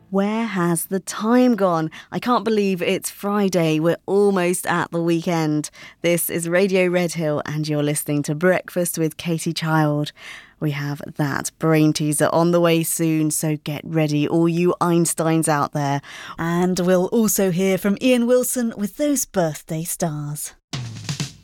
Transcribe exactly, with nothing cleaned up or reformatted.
Where has the time gone? I can't believe it's Friday. We're almost at the weekend. This is Radio Redhill and you're listening to Breakfast with Katie Child. We have that brain teaser on the way soon, so get ready, all you Einsteins out there. And we'll also hear from Ian Wilson with those birthday stars.